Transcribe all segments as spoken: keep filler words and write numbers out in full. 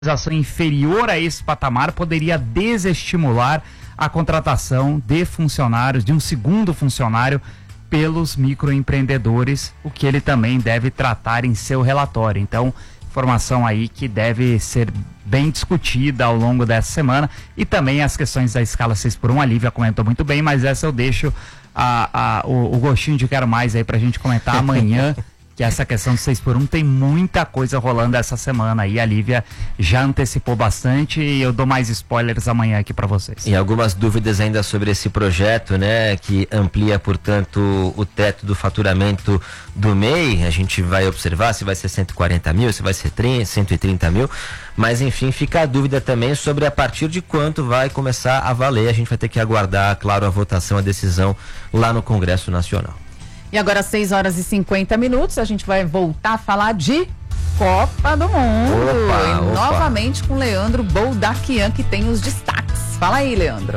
inferior a esse patamar poderia desestimular a contratação de funcionários, de um segundo funcionário pelos microempreendedores, o que ele também deve tratar em seu relatório. Então, informação aí que deve ser bem discutida ao longo dessa semana, e também as questões da escala seis por um, a Lívia comentou muito bem, mas essa eu deixo a, a, o, o gostinho de quero mais aí pra gente comentar amanhã. Que essa questão do seis por um tem muita coisa rolando essa semana aí. A Lívia já antecipou bastante e eu dou mais spoilers amanhã aqui para vocês. E algumas dúvidas ainda sobre esse projeto, né? Que amplia, portanto, o teto do faturamento do M E I. A gente vai observar se vai ser cento e quarenta mil, se vai ser cento e trinta mil. Mas, enfim, fica a dúvida também sobre a partir de quanto vai começar a valer. A gente vai ter que aguardar, claro, a votação, a decisão lá no Congresso Nacional. E agora, seis horas e cinquenta minutos, a gente vai voltar a falar de Copa do Mundo. Opa, e opa. novamente com Leandro Boldaquian, que tem os destaques. Fala aí, Leandro.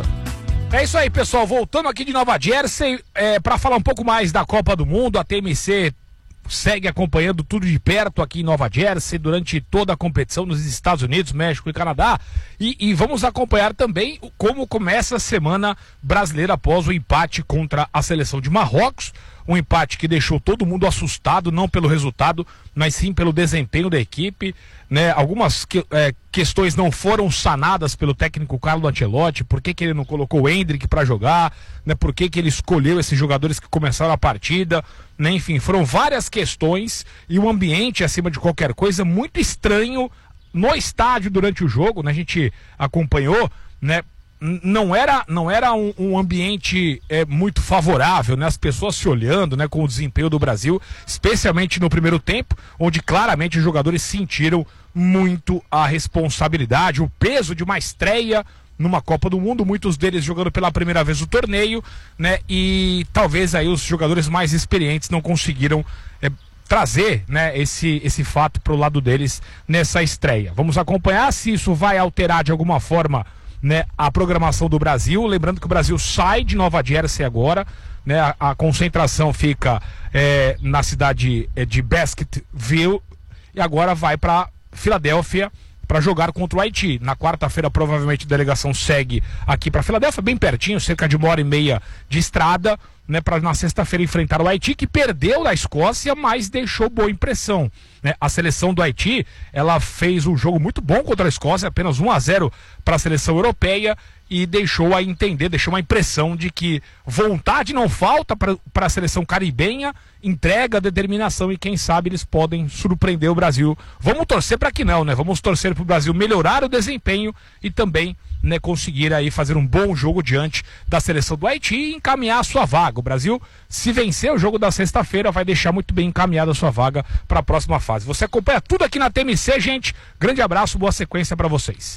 É isso aí, pessoal. Voltando aqui de Nova Jersey, é, para falar um pouco mais da Copa do Mundo. A T M C segue acompanhando tudo de perto aqui em Nova Jersey durante toda a competição nos Estados Unidos, México e Canadá. E, e vamos acompanhar também como começa a semana brasileira após o empate contra a seleção de Marrocos. Um empate que deixou todo mundo assustado, não pelo resultado, mas sim pelo desempenho da equipe, né? Algumas que, é, questões não foram sanadas pelo técnico Carlo Ancelotti. Por que que ele não colocou o Endrick para jogar, né? Por que que ele escolheu esses jogadores que começaram a partida, né? Enfim, foram várias questões e um ambiente, acima de qualquer coisa, muito estranho no estádio durante o jogo, né? A gente acompanhou, né? Não era, não era um, um ambiente é, muito favorável, né? As pessoas se olhando, né, com o desempenho do Brasil, especialmente no primeiro tempo, onde claramente os jogadores sentiram muito a responsabilidade, o peso de uma estreia numa Copa do Mundo, muitos deles jogando pela primeira vez o torneio, né? E talvez aí os jogadores mais experientes não conseguiram é, trazer, né, esse, esse fato para o lado deles nessa estreia. Vamos acompanhar se isso vai alterar de alguma forma, né, a programação do Brasil. Lembrando que o Brasil sai de Nova Jersey agora, né, a, a concentração fica é, na cidade é, de Basketville e agora vai para Filadélfia para jogar contra o Haiti. Na quarta-feira provavelmente a delegação segue aqui para Filadélfia, bem pertinho, cerca de uma hora e meia de estrada, né, para na sexta-feira enfrentar o Haiti, que perdeu da Escócia, mas deixou boa impressão, né? A seleção do Haiti, ela fez um jogo muito bom contra a Escócia, apenas um a zero para a seleção europeia, e deixou a entender, deixou uma impressão de que vontade não falta para a seleção caribenha, entrega, determinação, e quem sabe eles podem surpreender o Brasil. Vamos torcer para que não, né? Vamos torcer para o Brasil melhorar o desempenho e também, né, conseguir aí fazer um bom jogo diante da seleção do Haiti e encaminhar a sua vaga. O Brasil, se vencer o jogo da sexta-feira, vai deixar muito bem encaminhada a sua vaga para a próxima fase. Você acompanha tudo aqui na T M C, gente. Grande abraço, boa sequência para vocês.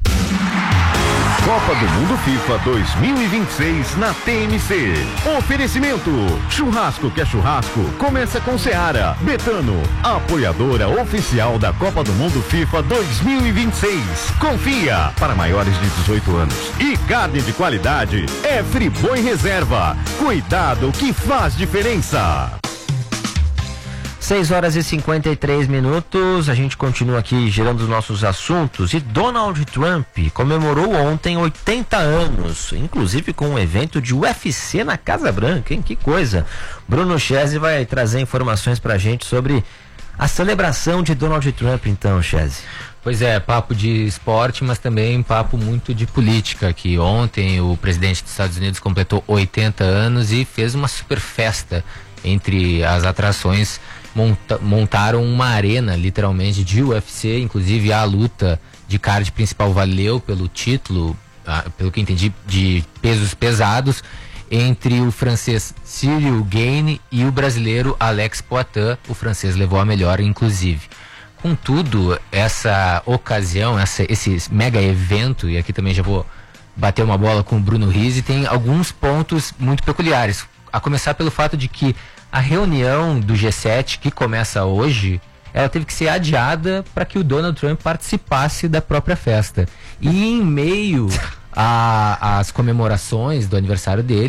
Copa do Mundo FIFA dois mil e vinte e seis na T M C. Oferecimento: churrasco que é churrasco, começa com Seara. Betano, apoiadora oficial da Copa do Mundo FIFA dois mil e vinte e seis. Confia, para maiores de dezoito anos. E carne de qualidade é Friboi Reserva. Cuidado que faz diferença. seis horas e cinquenta e três minutos, a gente continua aqui girando os nossos assuntos. E Donald Trump comemorou ontem oitenta anos, inclusive com um evento de U F C na Casa Branca, hein? Que coisa! Bruno Chese vai trazer informações pra gente sobre a celebração de Donald Trump, então, Chese. Pois é, papo de esporte, mas também papo muito de política, que ontem o presidente dos Estados Unidos completou oitenta anos e fez uma super festa. Entre as atrações, monta, montaram uma arena, literalmente, de U F C, inclusive a luta de card principal valeu pelo título, ah, pelo que entendi, de pesos pesados, entre o francês Cyril Gane e o brasileiro Alex Poitin. O francês levou a melhor, inclusive. Contudo, essa ocasião, essa, esse mega evento, e aqui também já vou bater uma bola com o Bruno Rizzi, tem alguns pontos muito peculiares. A começar pelo fato de que a reunião do G sete, que começa hoje, ela teve que ser adiada para que o Donald Trump participasse da própria festa. E em meio às comemorações do aniversário dele,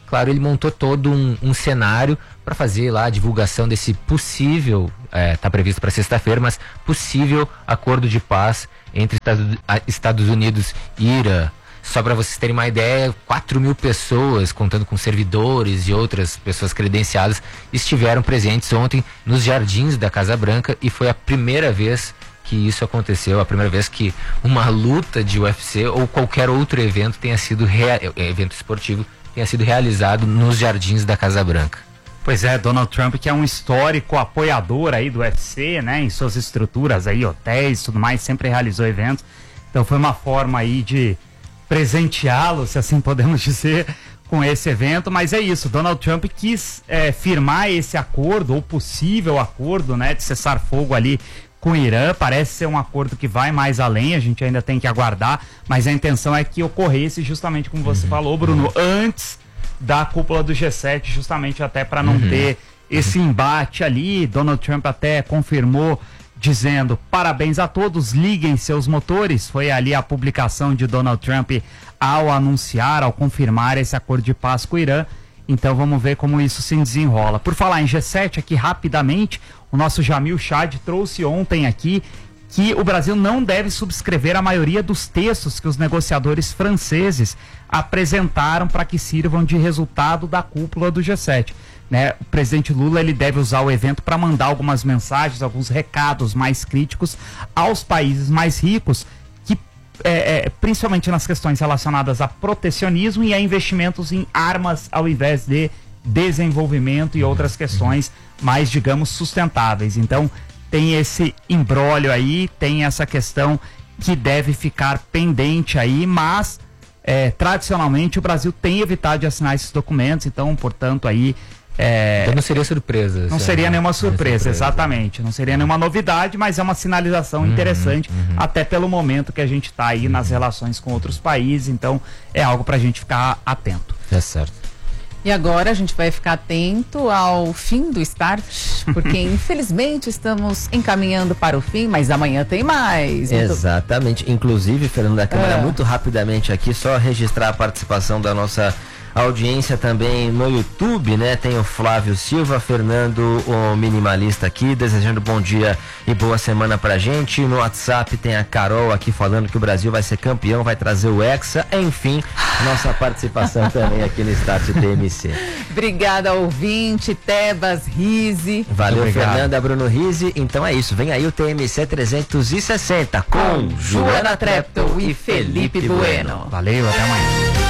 claro, ele montou todo um, um cenário para fazer lá a divulgação desse possível, está é, previsto para sexta-feira, mas possível acordo de paz entre Estados, Estados Unidos e Irã. Só para vocês terem uma ideia, quatro mil pessoas, contando com servidores e outras pessoas credenciadas, estiveram presentes ontem nos jardins da Casa Branca, e foi a primeira vez que isso aconteceu, a primeira vez que uma luta de U F C ou qualquer outro evento tenha sido rea- evento esportivo tenha sido realizado nos jardins da Casa Branca. Pois é, Donald Trump, que é um histórico apoiador aí do U F C, né, em suas estruturas aí, hotéis e tudo mais, sempre realizou eventos. Então foi uma forma aí de presenteá-lo, se assim podemos dizer, com esse evento. Mas é isso, Donald Trump quis é, firmar esse acordo, ou possível acordo, né, de cessar fogo ali com o Irã. Parece ser um acordo que vai mais além, a gente ainda tem que aguardar, mas a intenção é que ocorresse justamente como você uhum. falou, Bruno, antes da cúpula do G sete, justamente até para não uhum. ter esse embate ali. Donald Trump até confirmou, dizendo: parabéns a todos, liguem seus motores. Foi ali a publicação de Donald Trump ao anunciar, ao confirmar esse acordo de paz com o Irã. Então vamos ver como isso se desenrola. Por falar em G sete, aqui rapidamente, o nosso Jamil Chad trouxe ontem aqui que o Brasil não deve subscrever a maioria dos textos que os negociadores franceses apresentaram para que sirvam de resultado da cúpula do G sete. Né? O presidente Lula, ele deve usar o evento para mandar algumas mensagens, alguns recados mais críticos aos países mais ricos, que é, é, principalmente nas questões relacionadas a protecionismo e a investimentos em armas ao invés de desenvolvimento e outras questões mais, digamos, sustentáveis. Então tem esse imbróglio aí, tem essa questão que deve ficar pendente aí, mas é, tradicionalmente o Brasil tem evitado de assinar esses documentos, então, portanto, aí É, então não seria surpresa. Não seria não, nenhuma surpresa, surpresa, exatamente. Não seria nenhuma novidade, mas é uma sinalização uhum, interessante, uhum. até pelo momento que a gente está aí uhum. nas relações com outros países. Então é algo para a gente ficar atento. É certo. E agora a gente vai ficar atento ao fim do Start, porque infelizmente estamos encaminhando para o fim, mas amanhã tem mais. Exatamente. Inclusive, Fernando da Câmara, é. muito rapidamente aqui, só registrar a participação da nossa audiência também no YouTube, né? Tem o Flávio Silva, Fernando, o minimalista aqui, desejando bom dia e boa semana pra gente. No WhatsApp tem a Carol aqui falando que o Brasil vai ser campeão, vai trazer o Hexa. Enfim, nossa participação também aqui no Start T M C. Obrigada, ouvinte, Tebas, Rise. Valeu, obrigado. Fernanda, Bruno Rise. Então é isso, vem aí o T M C trezentos e sessenta com, com Joana Treptow e Felipe Bueno. Valeu, até amanhã.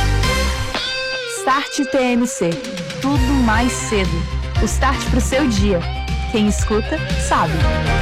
Start T M C, tudo mais cedo. O start pro seu dia. Quem escuta, sabe.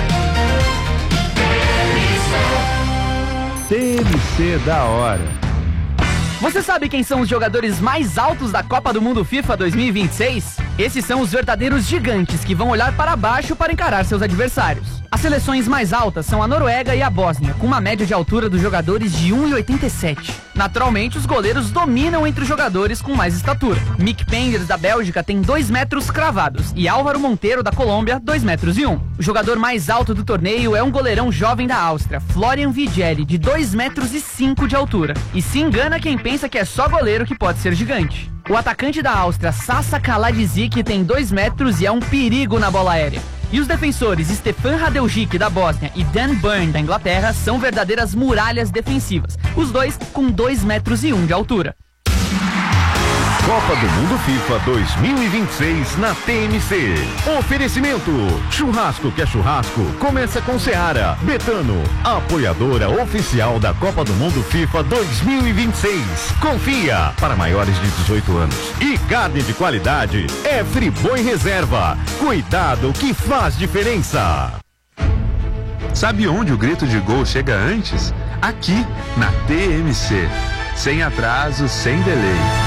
T M C da hora. Você sabe quem são os jogadores mais altos da Copa do Mundo FIFA dois mil e vinte e seis? Esses são os verdadeiros gigantes que vão olhar para baixo para encarar seus adversários. As seleções mais altas são a Noruega e a Bósnia, com uma média de altura dos jogadores de um e oitenta e sete. Naturalmente, os goleiros dominam entre os jogadores com mais estatura. Mick Penders, da Bélgica, tem dois metros cravados, e Álvaro Monteiro, da Colômbia, dois metros e um. O jogador mais alto do torneio é um goleirão jovem da Áustria, Florian Vigelli, de dois metros e cinco de altura. E se engana quem pensa que é só goleiro que pode ser gigante. O atacante da Áustria, Sasa Kaladzic, tem dois metros e é um perigo na bola aérea. E os defensores Stefan Radiljic, da Bósnia, e Dan Burn, da Inglaterra, são verdadeiras muralhas defensivas, os dois com dois metros e um de altura. Copa do Mundo FIFA dois mil e vinte e seis na T M C. Oferecimento: churrasco que é churrasco, começa com Seara. Betano, apoiadora oficial da Copa do Mundo FIFA dois mil e vinte e seis. Confia, para maiores de dezoito anos. E carne de qualidade é Friboi Reserva. Cuidado que faz diferença. Sabe onde o grito de gol chega antes? Aqui, na T M C. Sem atraso, sem delay.